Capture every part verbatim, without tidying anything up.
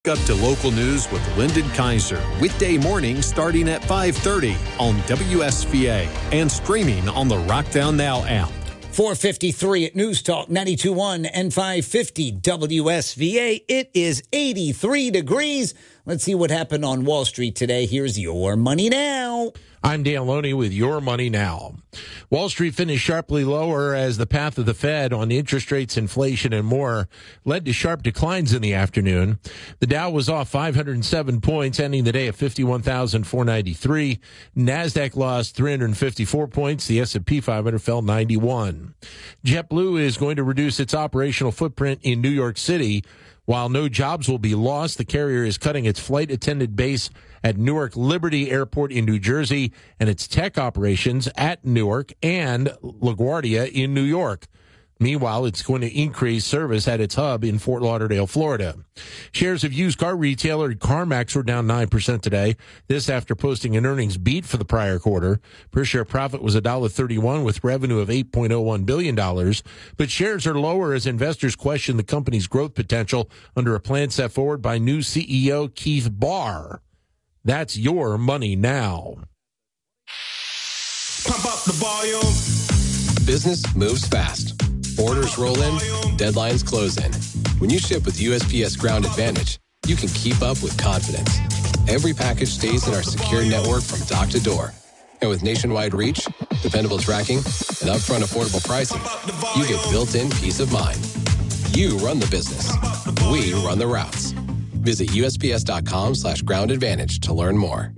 Up to local news with Lyndon Kaiser. Weekday morning starting at five thirty on W S V A and streaming on the Rockdown Now app. four fifty-three at News Talk ninety-two point one and five fifty W S V A. It is eighty-three degrees. Let's see what happened on Wall Street today. Here's Your Money Now. I'm Dan Loney with Your Money Now. Wall Street finished sharply lower as the path of the Fed on interest rates, inflation, and more led to sharp declines in the afternoon. The Dow was off five hundred seven points, ending the day at fifty-one thousand four hundred ninety-three. NASDAQ lost three hundred fifty-four points. The S and P five hundred fell ninety-one. JetBlue is going to reduce its operational footprint in New York City. While no jobs will be lost, the carrier is cutting its flight attendant base at Newark Liberty Airport in New Jersey and its tech operations at Newark and LaGuardia in New York. Meanwhile, it's going to increase service at its hub in Fort Lauderdale, Florida. Shares of used car retailer CarMax were down nine percent today. This after posting an earnings beat for the prior quarter. Per share profit was one dollar thirty-one with revenue of eight point oh one billion dollars. But shares are lower as investors question the company's growth potential under a plan set forward by new C E O Keith Barr. That's Your Money Now. Pump up the volume. Business moves fast. Orders roll in, deadlines close in. When you ship with U S P S Ground Advantage, you can keep up with confidence. Every package stays in our secure network from dock to door. And with nationwide reach, dependable tracking, and upfront affordable pricing, you get built-in peace of mind. You run the business. We run the routes. Visit USPS.com slash ground advantage to learn more.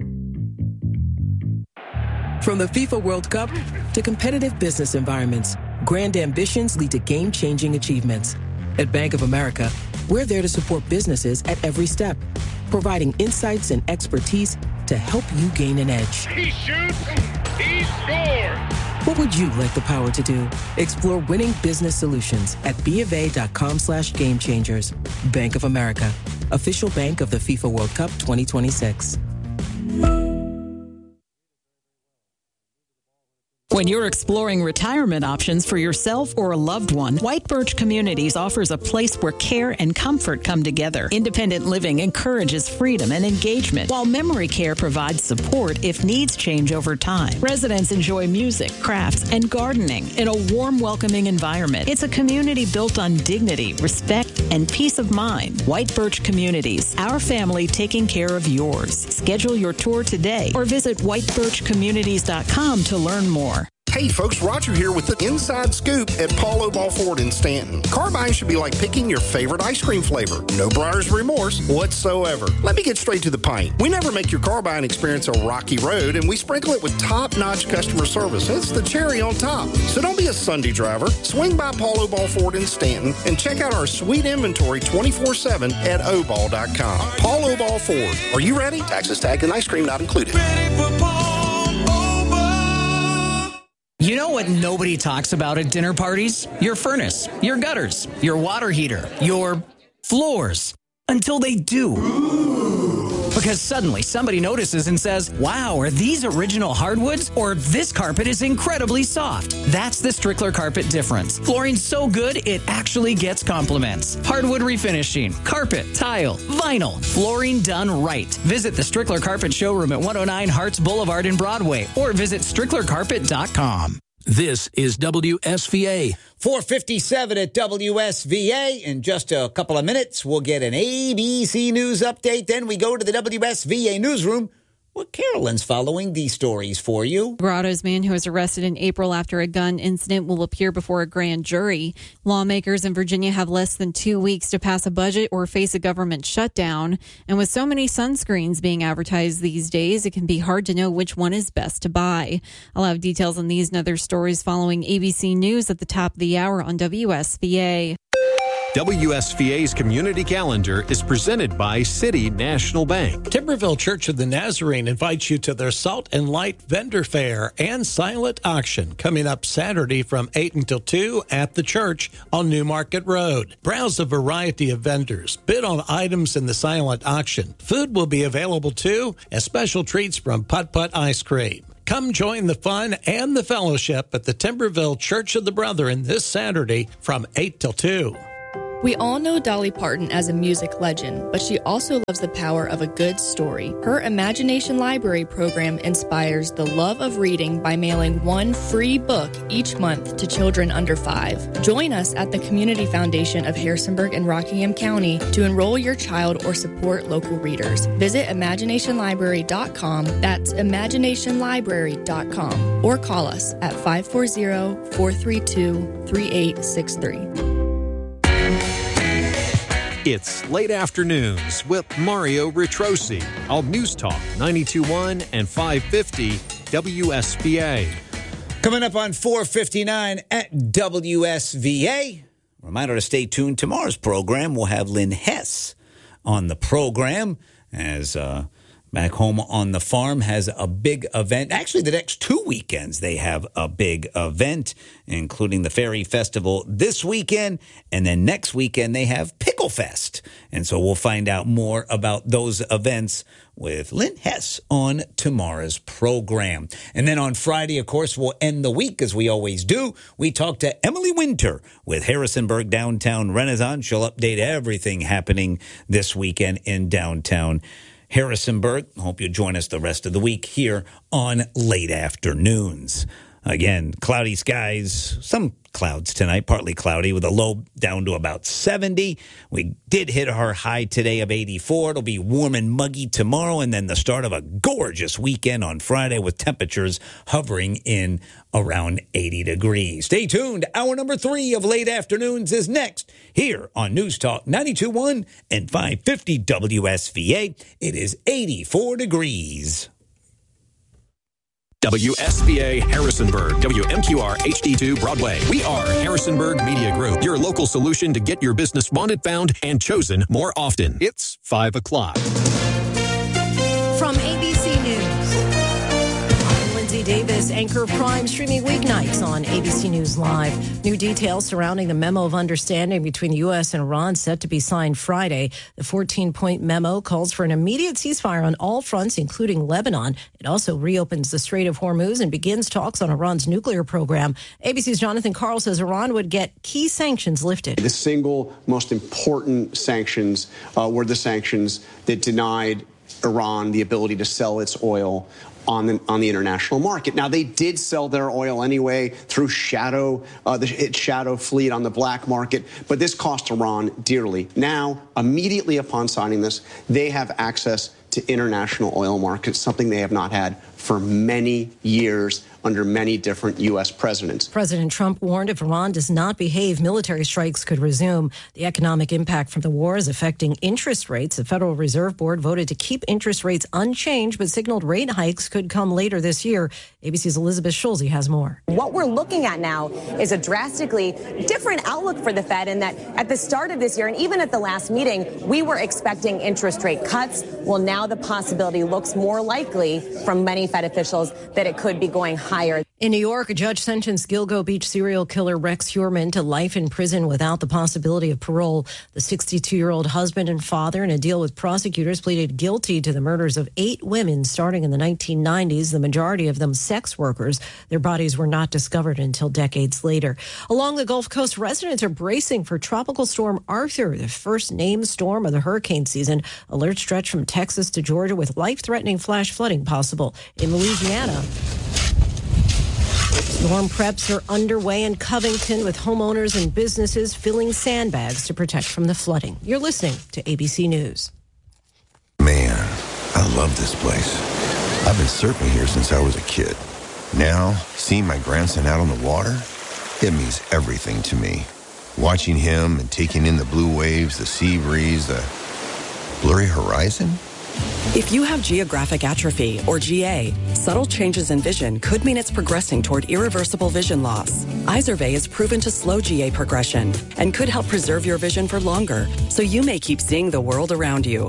From the FIFA World Cup to competitive business environments, grand ambitions lead to game-changing achievements. At Bank of America, we're there to support businesses at every step, providing insights and expertise to help you gain an edge. He shoots, he scores! What would you like the power to do? Explore winning business solutions at BofA.com slash game changers. Bank of America, official bank of the FIFA World Cup twenty twenty-six. When you're exploring retirement options for yourself or a loved one, White Birch Communities offers a place where care and comfort come together. Independent living encourages freedom and engagement, while memory care provides support if needs change over time. Residents enjoy music, crafts, and gardening in a warm, welcoming environment. It's a community built on dignity, respect, and peace of mind. White Birch Communities, our family taking care of yours. Schedule your tour today or visit white birch communities dot com to learn more. Hey folks, Roger here with the Inside Scoop at Paul Obal Ford in Stanton. Car buying should be like picking your favorite ice cream flavor. No buyer's remorse whatsoever. Let me get straight to the point. We never make your car buying experience a rocky road, and we sprinkle it with top-notch customer service. It's the cherry on top. So don't be a Sunday driver. Swing by Paul Obal Ford in Stanton and check out our sweet inventory twenty-four seven at obal dot com. Paul Obal Ford. Are you ready? Taxes, tag, and ice cream not included. Ready for Paul Obal. You know what nobody talks about at dinner parties? Your furnace, your gutters, your water heater, your floors. Until they do. Because suddenly somebody notices and says, wow, are these original hardwoods? Or this carpet is incredibly soft. That's the Strickler carpet difference. Flooring's so good, it actually gets compliments. Hardwood refinishing, carpet, tile, vinyl, flooring done right. Visit the Strickler Carpet Showroom at one oh nine Harts Boulevard in Broadway or visit strickler carpet dot com. This is W S V A. four fifty-seven at W S V A. In just a couple of minutes, we'll get an A B C News update. Then we go to the W S V A newsroom. Well, Carolyn's following these stories for you. Grotto's man who was arrested in April after a gun incident will appear before a grand jury. Lawmakers in Virginia have less than two weeks to pass a budget or face a government shutdown. And with so many sunscreens being advertised these days, it can be hard to know which one is best to buy. I'll have details on these and other stories following A B C News at the top of the hour on W S V A. W S V A's community calendar is presented by City National Bank. Timberville Church of the Nazarene invites you to their Salt and Light Vendor Fair and Silent Auction coming up Saturday from eight until two at the church on New Market Road. Browse a variety of vendors. Bid on items in the silent auction. Food will be available too, as special treats from Putt Putt Ice Cream. Come join the fun and the fellowship at the Timberville Church of the Brethren this Saturday from eight till two. We all know Dolly Parton as a music legend, but she also loves the power of a good story. Her Imagination Library program inspires the love of reading by mailing one free book each month to children under five. Join us at the Community Foundation of Harrisonburg and Rockingham County to enroll your child or support local readers. Visit imagination library dot com. That's imagination library dot com. Or call us at five four zero, four three two, three eight six three. It's Late Afternoons with Mario Ritrosi on News Talk ninety-two point one and five fifty W S V A. Coming up on four fifty-nine at W S V A. Reminder to stay tuned. Tomorrow's program will have Lynn Hess on the program as uh, back home on the farm has a big event. Actually, the next two weekends they have a big event, including the Ferry Festival this weekend. And then next weekend they have Pickle Fest. And so we'll find out more about those events with Lynn Hess on tomorrow's program. And then on Friday, of course, we'll end the week as we always do. We talk to Emily Winter with Harrisonburg Downtown Renaissance. She'll update everything happening this weekend in downtown Harrisonburg. Hope you join us the rest of the week here on Late Afternoons. Again, cloudy skies, some clouds tonight, partly cloudy with a low down to about seventy. We did hit our high today of eighty-four. It'll be warm and muggy tomorrow, and then the start of a gorgeous weekend on Friday with temperatures hovering in around eighty degrees. Stay tuned. Hour number three of Late Afternoons is next here on News Talk ninety-two point one and five fifty W S V A. It is eighty-four degrees. W S V A Harrisonburg, W M Q R H D two Broadway. We are Harrisonburg Media Group, your local solution to get your business wanted, found, and chosen more often. It's five o'clock. From A B C News, I'm Lindsay Davis, anchor of Crime, streaming weeknights on A B C News Live. New details surrounding the memo of understanding between the U S and Iran set to be signed Friday. The fourteen-point memo calls for an immediate ceasefire on all fronts, including Lebanon. It also reopens the Strait of Hormuz and begins talks on Iran's nuclear program. A B C's Jonathan Karl says Iran would get key sanctions lifted. The single most important sanctions uh, were the sanctions that denied Iran the ability to sell its oil on the, on the international market. Now, they did sell their oil anyway through shadow, uh, the its shadow fleet on the black market, but this cost Iran dearly. Now, immediately upon signing this, they have access to international oil markets, something they have not had for many years under many different U S presidents. President Trump warned if Iran does not behave, military strikes could resume. The economic impact from the war is affecting interest rates. The Federal Reserve Board voted to keep interest rates unchanged, but signaled rate hikes could come later this year. A B C's Elizabeth Schulze has more. What we're looking at now is a drastically different outlook for the Fed in that at the start of this year and even at the last meeting, we were expecting interest rate cuts. Well, now the possibility looks more likely from many Fed officials that it could be going higher. In New York, a judge sentenced Gilgo Beach serial killer Rex Heuermann to life in prison without the possibility of parole. The sixty-two-year-old husband and father, in a deal with prosecutors, pleaded guilty to the murders of eight women starting in the nineteen nineties, the majority of them sex workers. Their bodies were not discovered until decades later. Along the Gulf Coast, residents are bracing for Tropical Storm Arthur, the first named storm of the hurricane season. Alerts stretch from Texas to Georgia with life-threatening flash flooding possible. In Louisiana, storm preps are underway in Covington with homeowners and businesses filling sandbags to protect from the flooding. You're listening to A B C News. Man, I love this place. I've been surfing here since I was a kid. Now, seeing my grandson out on the water, it means everything to me. Watching him and taking in the blue waves, the sea breeze, the blurry horizon. If you have geographic atrophy, or G A, subtle changes in vision could mean it's progressing toward irreversible vision loss. Izervay is proven to slow G A progression and could help preserve your vision for longer, so you may keep seeing the world around you.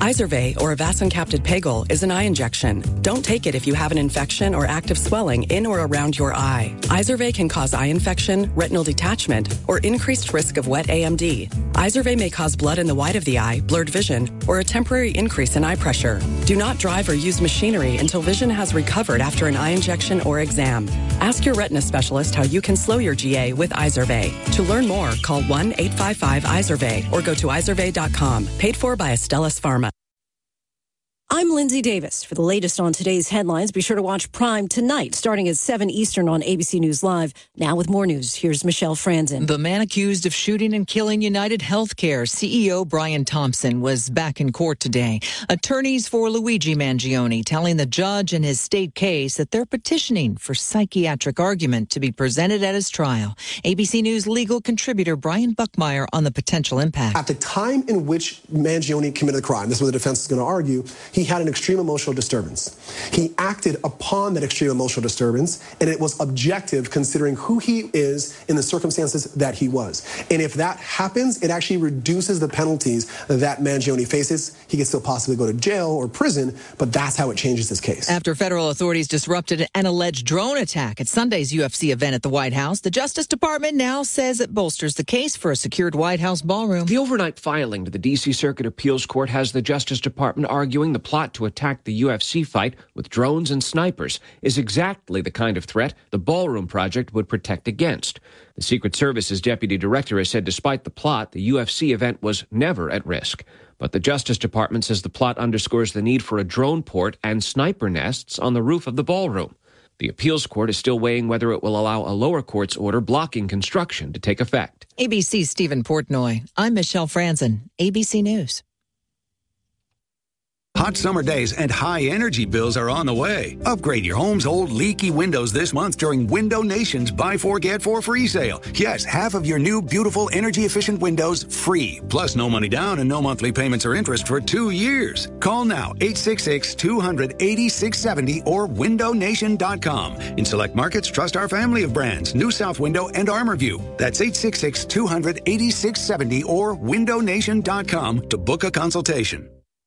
Izervay, or avacincaptad pegol, is an eye injection. Don't take it if you have an infection or active swelling in or around your eye. Izervay can cause eye infection, retinal detachment, or increased risk of wet A M D. Izervay may cause blood in the white of the eye, blurred vision, or a temporary increase in eye pressure. Do not drive or use machinery until vision has recovered after an eye injection or exam. Ask your retina specialist how you can slow your G A with Izervay. To learn more, call one eight five five Izervay or go to izervay dot com. Paid for by Astellas Pharma. I'm Lindsay Davis. For the latest on today's headlines, be sure to watch Prime tonight, starting at seven Eastern on A B C News Live. Now with more news, here's Michelle Franzen. The man accused of shooting and killing United Healthcare C E O Brian Thompson was back in court today. Attorneys for Luigi Mangione telling the judge in his state case that they're petitioning for psychiatric argument to be presented at his trial. A B C News legal contributor Brian Buckmeyer on the potential impact. At the time in which Mangione committed the crime, this is what the defense is going to argue, he had an extreme emotional disturbance. He acted upon that extreme emotional disturbance, and it was objective considering who he is in the circumstances that he was. And if that happens, it actually reduces the penalties that Mangione faces. He could still possibly go to jail or prison, but that's how it changes his case. After federal authorities disrupted an alleged drone attack at Sunday's U F C event at the White House, the Justice Department now says it bolsters the case for a secured White House ballroom. The overnight filing to the D C Circuit Appeals Court has the Justice Department arguing the plot to attack the U F C fight with drones and snipers is exactly the kind of threat the Ballroom Project would protect against. The Secret Service's deputy director has said despite the plot, the U F C event was never at risk. But the Justice Department says the plot underscores the need for a drone port and sniper nests on the roof of the ballroom. The appeals court is still weighing whether it will allow a lower court's order blocking construction to take effect. A B C's Stephen Portnoy. I'm Michelle Franzen, A B C News. Hot summer days and high energy bills are on the way. Upgrade your home's old leaky windows this month during Window Nation's Buy Four, Get Four free sale. Yes, half of your new, beautiful, energy-efficient windows free. Plus no money down and no monthly payments or interest for two years. Call now, eight six six, two hundred, eighty-six seventy or window nation dot com. In select markets, trust our family of brands, New South Window and ArmorView. That's eight six six, two hundred, eighty-six seventy or window nation dot com to book a consultation.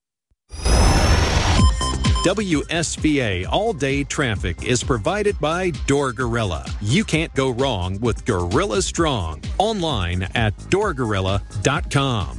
W S V A all-day traffic is provided by Door Gorilla. You can't go wrong with Gorilla Strong. Online at door gorilla dot com.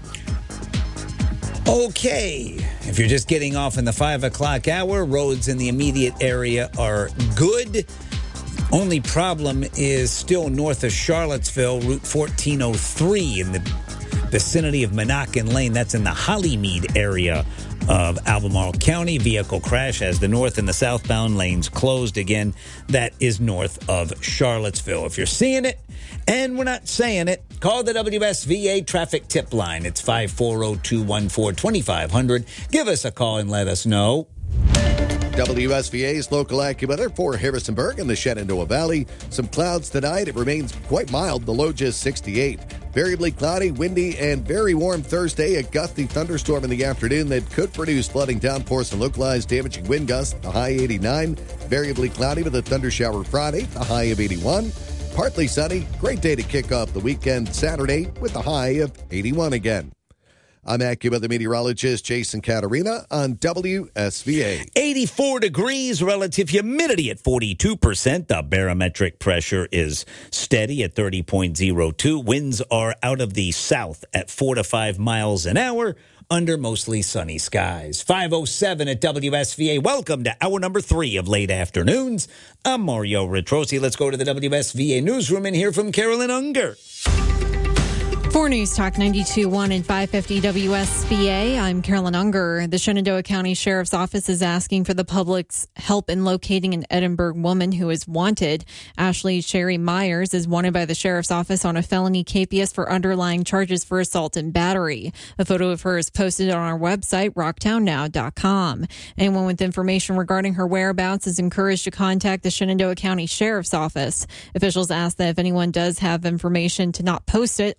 Okay, if you're just getting off in the five o'clock hour, roads in the immediate area are good. Only problem is still north of Charlottesville, Route fourteen oh three in the vicinity of Monacan Lane. That's in the Hollymead area of Albemarle County. Vehicle crash has the north and the southbound lanes closed. Again, that is north of Charlottesville. If you're seeing it and we're not saying it, call the W S V A traffic tip line. It's five four zero, two one four, two five zero zero. Give us a call and let us know. W S V A's local AccuWeather for Harrisonburg and the Shenandoah Valley. Some clouds tonight. It remains quite mild. The low just sixty-eight. Variably cloudy, windy, and very warm Thursday. A gusty thunderstorm in the afternoon that could produce flooding downpours and localized damaging wind gusts. The high eighty-nine. Variably cloudy with a thunder shower Friday. The high of eighty-one. Partly sunny. Great day to kick off the weekend Saturday with the high of eighty-one again. I'm AccuWeather meteorologist Jason Caterina on W S V A. eighty-four degrees, relative humidity at forty-two percent. The barometric pressure is steady at thirty point zero two. Winds are out of the south at four to five miles an hour under mostly sunny skies. five oh seven at W S V A. Welcome to hour number three of late afternoons. I'm Mario Retrosi. Let's go to the W S V A newsroom and hear from Carolyn Unger. For News Talk ninety-two point one and five fifty W S V A, I'm Carolyn Unger. The Shenandoah County Sheriff's Office is asking for the public's help in locating an Edinburgh woman who is wanted. Ashley Sherry Myers is wanted by the Sheriff's Office on a felony capias for underlying charges for assault and battery. A photo of her is posted on our website, rocktown now dot com. Anyone with information regarding her whereabouts is encouraged to contact the Shenandoah County Sheriff's Office. Officials ask that if anyone does have information to not post it on social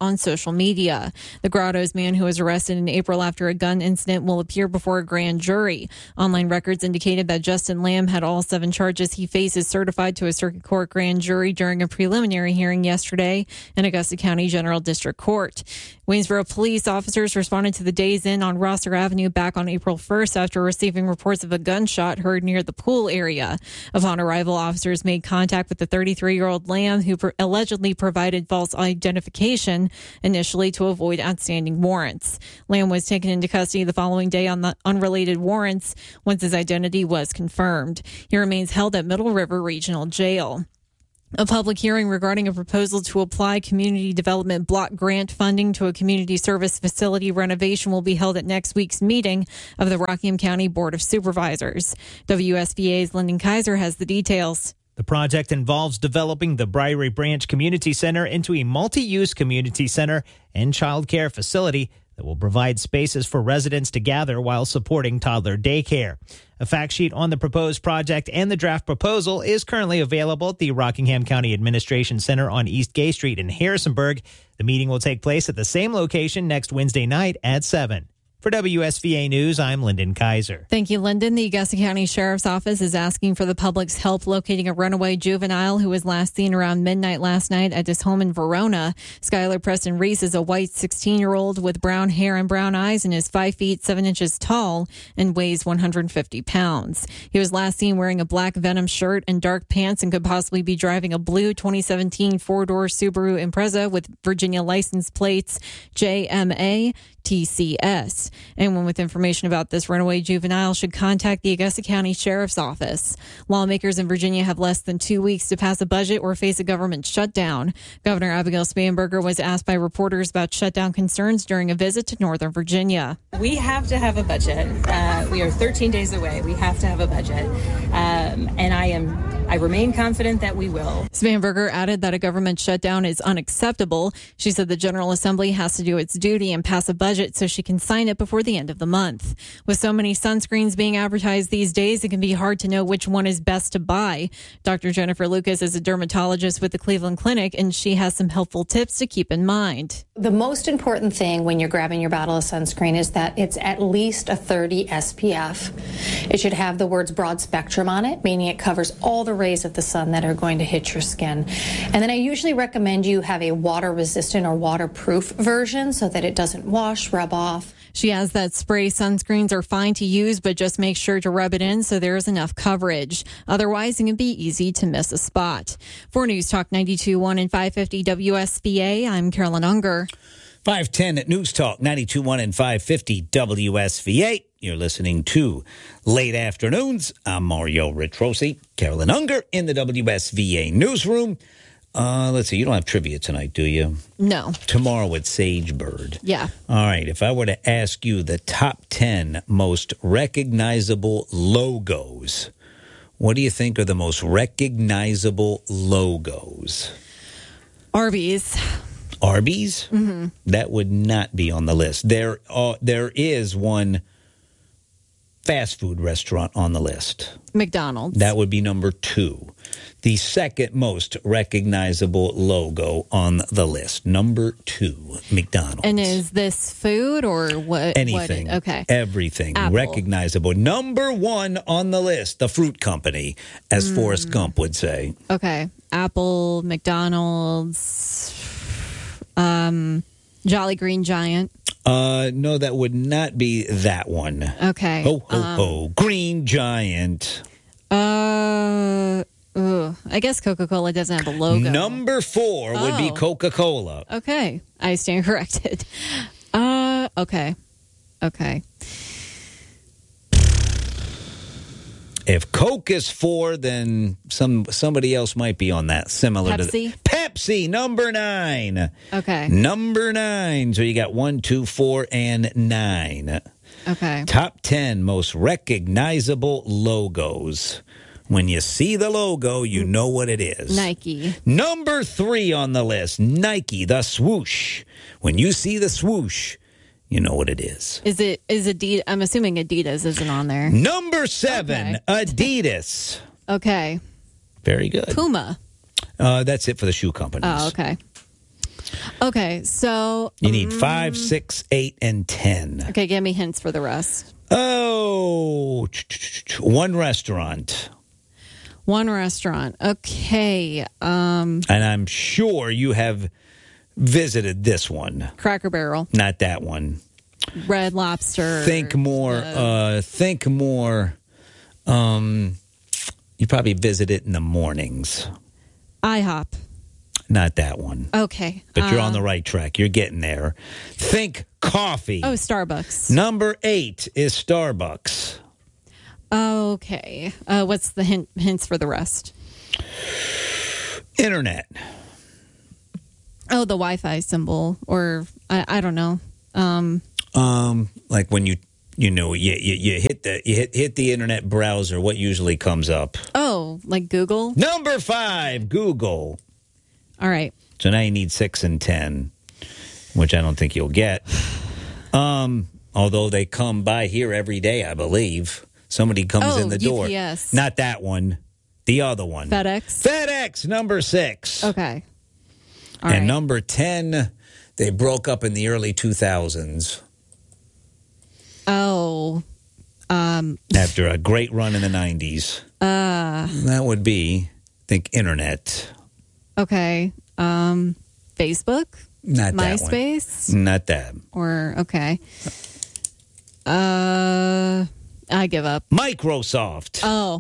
social media. The Grottoes man who was arrested in April after a gun incident will appear before a grand jury. Online records indicated that Justin Lamb had all seven charges he faces certified to a circuit court grand jury during a preliminary hearing yesterday in Augusta County General District Court. Waynesboro police officers responded to the Days Inn on Rosser Avenue back on April first after receiving reports of a gunshot heard near the pool area. Upon arrival, officers made contact with the thirty-three-year-old Lamb, who per- allegedly provided false identification initially to avoid outstanding warrants. Lamb was taken into custody the following day on the unrelated warrants once his identity was confirmed. He remains held at Middle River Regional Jail. A public hearing regarding a proposal to apply community development block grant funding to a community service facility renovation will be held at next week's meeting of the Rockingham County Board of Supervisors. W S V A's Lyndon Kaiser has the details. The project involves developing the Briary Branch Community Center into a multi-use community center and child care facility that will provide spaces for residents to gather while supporting toddler daycare. A fact sheet on the proposed project and the draft proposal is currently available at the Rockingham County Administration Center on East Gay Street in Harrisonburg. The meeting will take place at the same location next Wednesday night at seven. For W S V A News, I'm Lyndon Kaiser. Thank you, Lyndon. The Augusta County Sheriff's Office is asking for the public's help locating a runaway juvenile who was last seen around midnight last night at his home in Verona. Skylar Preston Reese is a white sixteen-year-old with brown hair and brown eyes and is five feet seven inches tall and weighs one hundred fifty pounds. He was last seen wearing a black Venom shirt and dark pants and could possibly be driving a blue twenty seventeen four-door Subaru Impreza with Virginia license plates J M A T C S. Anyone with information about this runaway juvenile should contact the Augusta County Sheriff's Office. Lawmakers in Virginia have less than two weeks to pass a budget or face a government shutdown. Governor Abigail Spanberger was asked by reporters about shutdown concerns during a visit to Northern Virginia. We have to have a budget. Uh, we are thirteen days away. We have to have a budget. Um, and I am, I remain confident that we will. Spanberger added that a government shutdown is unacceptable. She said the General Assembly has to do its duty and pass a budget so she can sign it before the end of the month. With so many sunscreens being advertised these days, it can be hard to know which one is best to buy. Doctor Jennifer Lucas is a dermatologist with the Cleveland Clinic, and she has some helpful tips to keep in mind. The most important thing when you're grabbing your bottle of sunscreen is that it's at least a thirty S P F. It should have the words broad spectrum on it, meaning it covers all the rays of the sun that are going to hit your skin. And then I usually recommend you have a water resistant or waterproof version so that it doesn't wash, rub off. She adds that spray sunscreens are fine to use, but just make sure to rub it in so there is enough coverage. Otherwise, it can be easy to miss a spot. For News Talk ninety-two point one and five fifty W S V A, I'm Carolyn Unger. five ten at News Talk ninety-two point one and five fifty W S V A. You're listening to Late Afternoons. I'm Mario Ritrosi. Carolyn Unger in the W S V A newsroom. Uh, let's see, you don't have trivia tonight, do you? No. Tomorrow at Sagebird. Yeah. All right, if I were to ask you the top ten most recognizable logos, what do you think are the most recognizable logos? Arby's. Arby's? Mm-hmm. That would not be on the list. There, uh, there is one fast food restaurant on the list. McDonald's. That would be number two. The second most recognizable logo on the list. Number two, McDonald's. And is this food or what? Anything. What, okay. Everything. Apple. Recognizable. Number one on the list, the fruit company, as mm. Forrest Gump would say. Okay. Apple, McDonald's, um, Jolly Green Giant. Uh, no, that would not be that one. Okay. Ho, ho, um, ho. Green Giant. Uh... Ugh. I guess Coca-Cola doesn't have a logo. Number four oh. would be Coca-Cola. Okay. I stand corrected. Uh, okay. Okay. If Coke is four, then some somebody else might be on that. Similar Pepsi? to Pepsi, number nine. Okay. Number nine. So you got one, two, four, and nine. Okay. Top ten most recognizable logos. When you see the logo, you know what it is. Nike. Number three on the list, Nike, the swoosh. When you see the swoosh, you know what it is. Is it, is Adidas? I'm assuming Adidas isn't on there. Number seven, okay. Adidas. Okay. Very good. Puma. Uh, that's it for the shoe companies. Oh, okay. Okay, so You need um, five, six, eight, and ten. Okay, give me hints for the rest. Oh, one restaurant. One restaurant. Okay. Um, And I'm sure you have visited this one. Cracker Barrel. Not that one. Red Lobster. Think more. Uh, think more. Um, you probably visit it in the mornings. IHOP. Not that one. Okay. But you're uh, on the right track. You're getting there. Think coffee. Oh, Starbucks. Number eight is Starbucks. Okay. Uh, what's the hint, hints for the rest? Internet. Oh, the Wi-Fi symbol, or I, I don't know. Um, Um, like when you you know you, you you hit the you hit hit the internet browser, what usually comes up? oh, like Google. Number five, Google. All right. So now you need six and ten, which I don't think you'll get. Um, although they come by here every day, I believe. Somebody comes Oh, in the door. U P S. Not that one. The other one. FedEx. FedEx, number six. Okay. All and right. number ten, they broke up in the early two thousands Oh. Um. after a great run in the nineties. Uh. That would be, I think, internet. Okay. Um. Facebook. Not that one. MySpace. Not that. Or okay. Uh. I give up. Microsoft. Oh.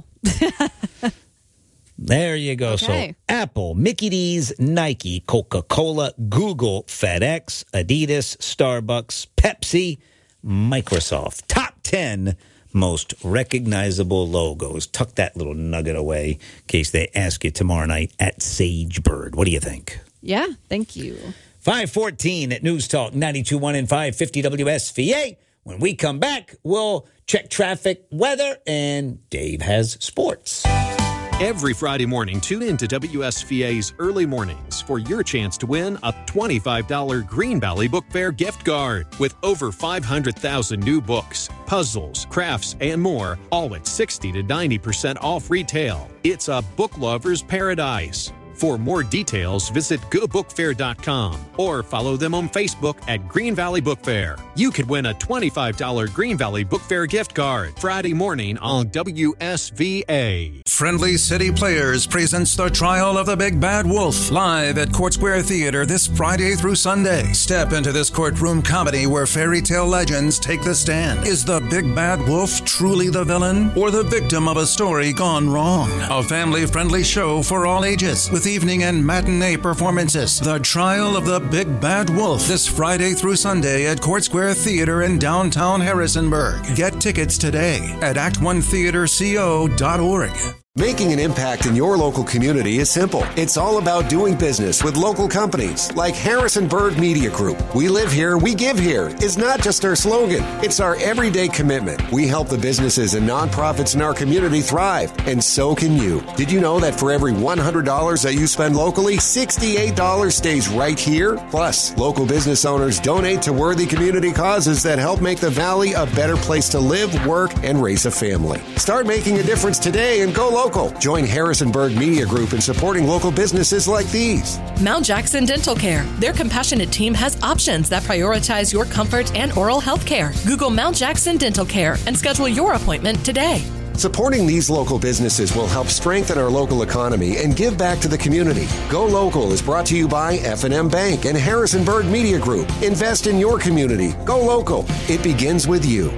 There you go. Okay. So Apple, Mickey D's, Nike, Coca-Cola, Google, FedEx, Adidas, Starbucks, Pepsi, Microsoft. Top ten most recognizable logos. Tuck that little nugget away in case they ask you tomorrow night at Sagebird. What do you think? Yeah. Thank you. five fourteen at News Talk ninety-two point one and five fifty W S V A. When we come back, we'll check traffic, weather, and Dave has sports. Every Friday morning, tune in to W S V A's Early Mornings for your chance to win a twenty-five dollars Green Valley Book Fair gift card with over five hundred thousand new books, puzzles, crafts, and more, all at sixty to ninety percent off retail. It's a book lover's paradise. For more details, visit go book fair dot com or follow them on Facebook at Green Valley Book Fair. You could win a twenty-five dollars Green Valley Book Fair gift card Friday morning on W S V A. Friendly City Players presents The Trial of the Big Bad Wolf live at Court Square Theater this Friday through Sunday. Step into this courtroom comedy where fairy tale legends take the stand. Is the Big Bad Wolf truly the villain or the victim of a story gone wrong? A family-friendly show for all ages with evening and matinee performances. The Trial of the Big Bad Wolf this Friday through Sunday at Court Square Theater in downtown Harrisonburg. Get tickets today at act one theater co dot org. Making an impact in your local community is simple. It's all about doing business with local companies like Harrisonburg Media Group. We live here, we give here is not just our slogan. It's our everyday commitment. We help the businesses and nonprofits in our community thrive, and so can you. Did you know that for every one hundred dollars that you spend locally, sixty-eight dollars stays right here? Plus, local business owners donate to worthy community causes that help make the Valley a better place to live, work, and raise a family. Start making a difference today and go local. Join Harrisonburg Media Group in supporting local businesses like these. Mount Jackson Dental Care. Their compassionate team has options that prioritize your comfort and oral health care. Google Mount Jackson Dental Care and schedule your appointment today. Supporting these local businesses will help strengthen our local economy and give back to the community. Go Local is brought to you by F and M Bank and Harrisonburg Media Group. Invest in your community. Go local. It begins with you.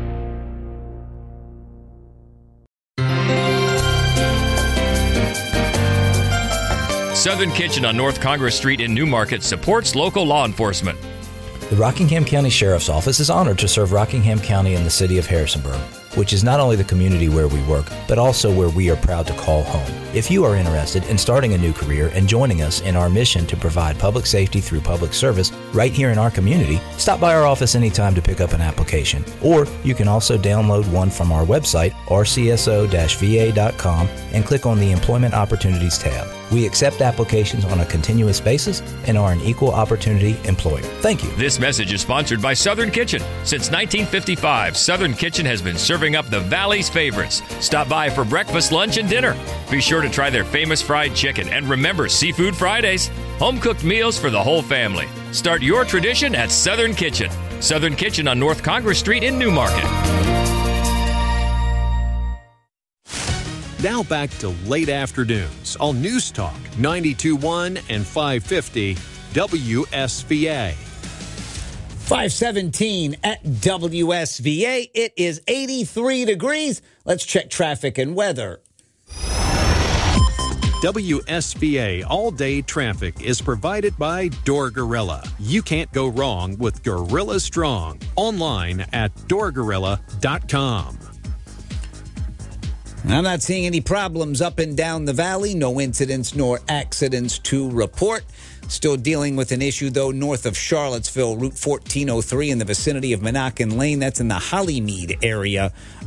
Southern Kitchen on North Congress Street in Newmarket supports local law enforcement. The Rockingham County Sheriff's Office is honored to serve Rockingham County and the city of Harrisonburg, which is not only the community where we work, but also where we are proud to call home. If you are interested in starting a new career and joining us in our mission to provide public safety through public service right here in our community, stop by our office anytime to pick up an application. Or you can also download one from our website, r c s o dash v a dot com, and click on the Employment Opportunities tab. We accept applications on a continuous basis and are an equal opportunity employer. Thank you. This message is sponsored by Southern Kitchen. Since nineteen fifty-five, Southern Kitchen has been serving up the Valley's favorites. Stop by for breakfast, lunch, and dinner. Be sure to try their famous fried chicken, and remember Seafood Fridays. Home-cooked meals for the whole family. Start your tradition at Southern Kitchen. Southern Kitchen on North Congress Street in Newmarket. Now back to late afternoons on News Talk ninety-two point one and five fifty W S V A. five seventeen at W S V A. It is eighty-three degrees. Let's check traffic and weather. W S V A all-day traffic is provided by Door Gorilla. You can't go wrong with Gorilla Strong. Online at door gorilla dot com. I'm not seeing any problems up and down the valley. No incidents nor accidents to report. Still dealing with an issue, though, north of Charlottesville, Route fourteen oh three in the vicinity of Monacan Lane. That's in the Hollymead area